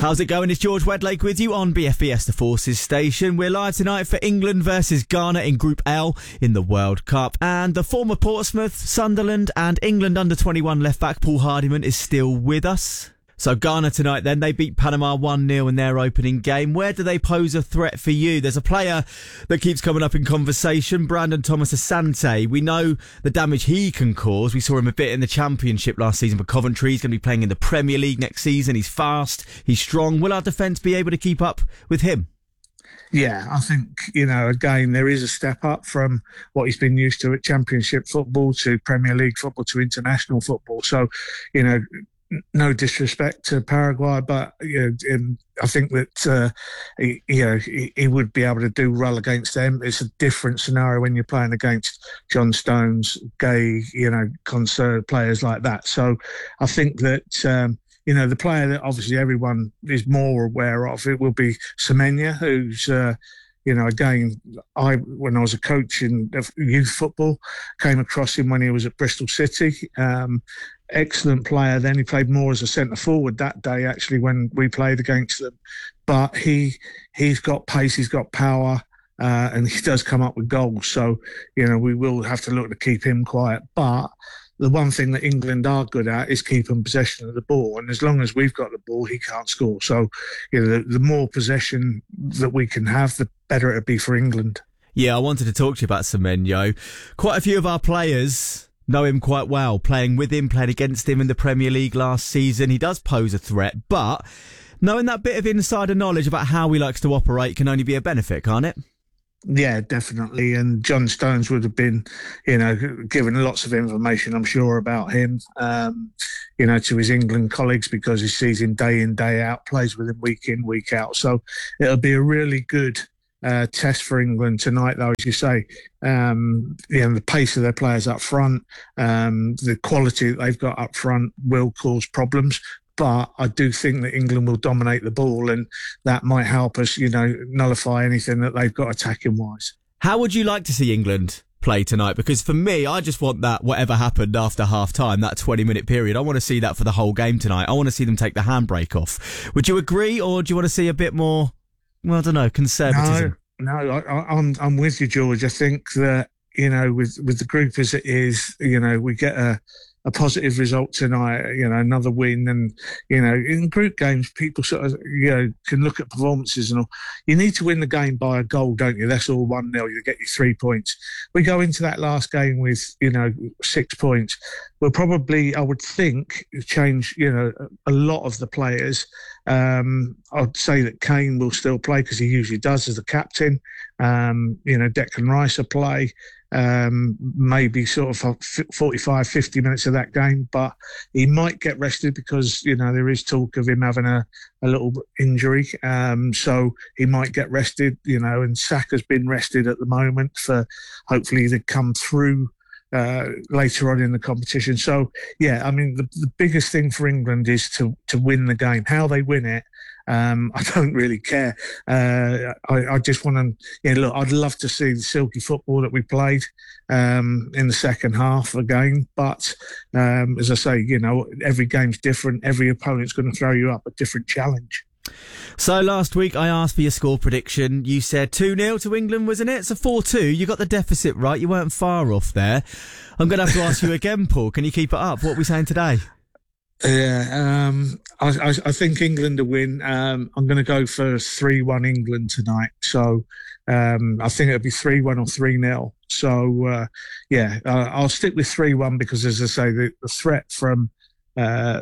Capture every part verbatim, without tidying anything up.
How's it going? It's George Wedlake with you on B F B S The Forces station. We're live tonight for England versus Ghana in Group L in the World Cup. And the former Portsmouth, Sunderland and England under twenty-one left back Paul Hardiman is still with us. So Ghana tonight then, they beat Panama one nil in their opening game. Where do they pose a threat for you? There's a player that keeps coming up in conversation, Brandon Thomas Asante. We know the damage he can cause. We saw him a bit in the Championship last season for Coventry. He's going to be playing in the Premier League next season. He's fast, he's strong. Will our defence be able to keep up with him? Yeah, I think, you know, again, there is a step up from what he's been used to at Championship football to Premier League football to international football. So, you know, no disrespect to Paraguay, but you know, I think that uh, he, you know he, he would be able to do well against them. It's a different scenario when you're playing against John Stones, Gay, you know, concert players like that. So I think that um, you know the player that obviously everyone is more aware of it will be Semenya, who's. Uh, You know, again, I when I was a coach in youth football, came across him when he was at Bristol City. Um, excellent player. Then he played more as a centre forward that day, actually, when we played against them. But he he's got pace, he's got power, uh, and he does come up with goals. So you know, we will have to look to keep him quiet. But the one thing that England are good at is keeping possession of the ball. And as long as we've got the ball, he can't score. So, you know, the, the more possession that we can have, the better it'll be for England. Yeah, I wanted to talk to you about Semenyo. Quite a few of our players know him quite well, playing with him, played against him in the Premier League last season. He does pose a threat, but knowing that bit of insider knowledge about how he likes to operate can only be a benefit, can't it? Yeah, definitely. And John Stones would have been, you know, given lots of information, I'm sure, about him, um, you know, to his England colleagues because he sees him day in, day out, plays with him week in, week out. So it'll be a really good uh, test for England tonight, though, as you say. Um, you know, the pace of their players up front, um, the quality that they've got up front will cause problems. But I do think that England will dominate the ball and that might help us, you know, nullify anything that they've got attacking-wise. How would you like to see England play tonight? Because for me, I just want that whatever happened after half-time, that twenty-minute period, I want to see that for the whole game tonight. I want to see them take the handbrake off. Would you agree, or do you want to see a bit more, well, I don't know, conservatism? No, no I, I'm, I'm with you, George. I think that, you know, with, with the group as it is, you know, we get a... a positive result tonight, you know, another win. And, you know, in group games, people sort of, you know, can look at performances and all. You need to win the game by a goal, don't you? That's all one nil. You get your three points. We go into that last game with, you know, six points. We'll probably, I would think, change, you know, a lot of the players. Um, I'd say that Kane will still play because he usually does as the captain. Um, you know, Declan Rice will play. Um, maybe sort of forty-five, fifty minutes of that game, but he might get rested because, you know, there is talk of him having a, a little injury. Um, so he might get rested, you know, and Saka's been rested at the moment for hopefully to come through uh, later on in the competition. So, yeah, I mean, the, the biggest thing for England is to, to win the game. How they win it, Um, I don't really care. Uh, I, I just want to, you know, look, I'd love to see the silky football that we played um, in the second half again. But um, as I say, you know, every game's different. Every opponent's going to throw you up a different challenge. So last week I asked for your score prediction. You said two nil to England, wasn't it? It's a four two. You got the deficit right. You weren't far off there. I'm going to have to ask you again, Paul. Can you keep it up? What are we saying today? Yeah, um, I, I, I think England will win. Um, I'm going to go for three one England tonight. So um, I think it'll be three one or three nil. So, uh, yeah, uh, I'll stick with three one because, as I say, the, the threat from, uh,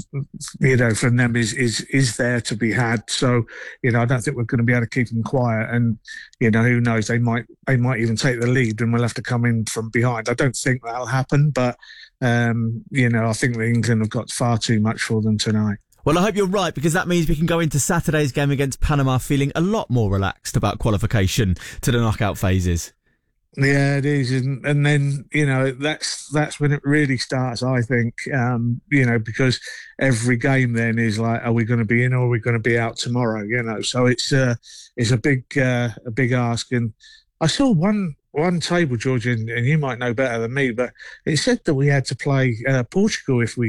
you know, from them is, is, is there to be had. So, you know, I don't think we're going to be able to keep them quiet. And, you know, who knows, they might, they might even take the lead and we'll have to come in from behind. I don't think that'll happen, but Um, you know, I think that England have got far too much for them tonight. Well, I hope you're right, because that means we can go into Saturday's game against Panama feeling a lot more relaxed about qualification to the knockout phases. Yeah, it is. And, and then, you know, that's that's when it really starts, I think, um, you know, because every game then is like, are we going to be in or are we going to be out tomorrow? You know, so it's, uh, it's a big uh, a big ask. And I saw one... One table, George, and, and you might know better than me, but it said that we had to play uh, Portugal if we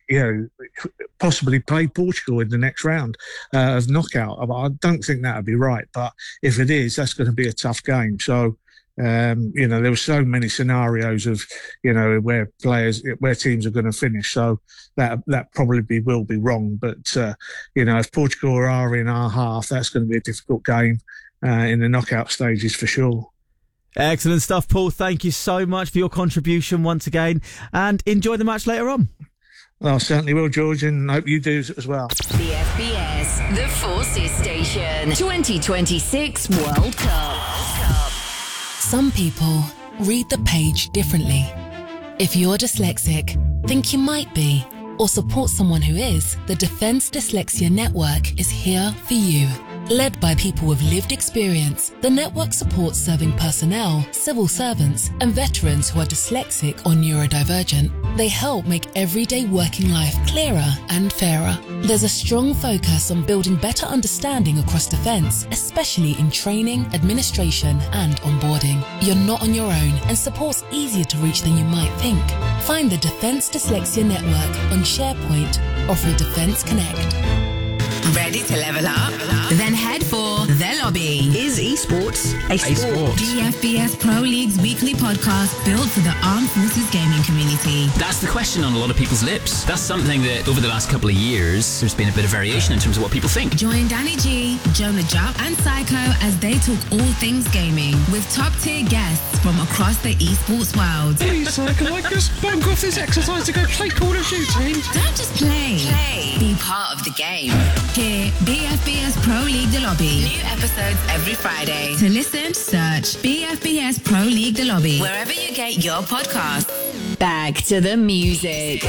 you know, possibly play Portugal in the next round uh, of knockout. I don't think that would be right, but if it is, that's going to be a tough game. So, um, you know, there were so many scenarios of, you know, where players, where teams are going to finish. So that that probably be, will be wrong. But, uh, you know, if Portugal are in our half, that's going to be a difficult game uh, in the knockout stages for sure. Excellent stuff, Paul. Thank you so much for your contribution once again, and enjoy the match later on. Well, I certainly will, George, and hope you do as well. B F B S, the Forces Station, twenty twenty-six World Cup. Some people read the page differently. If you're dyslexic, think you might be, or support someone who is, the Defence Dyslexia Network is here for you. Led by people with lived experience, the network supports serving personnel, civil servants, and veterans who are dyslexic or neurodivergent. They help make everyday working life clearer and fairer. There's a strong focus on building better understanding across defence, especially in training, administration, and onboarding. You're not on your own, and support's easier to reach than you might think. Find the Defence Dyslexia Network on SharePoint or through Defence Connect. Ready to level up? Then head for The Lobby. Is esports a sport? B F B S Pro League's weekly podcast built for the Armed Forces gaming community. That's the question on a lot of people's lips. That's something that over the last couple of years, there's been a bit of variation in terms of what people think. Join Danny G, Jonah Jupp, and Psycho as they talk all things gaming with top-tier guests from across the esports world. Please, Psycho, I just bunk off this exercise to go play Call of Duty. Don't just play. Play. Be part of the game. Hear B F B S Pro League The Lobby. New episodes every Friday. To listen, search B F B S Pro League The Lobby wherever you get your podcasts. Back to the music.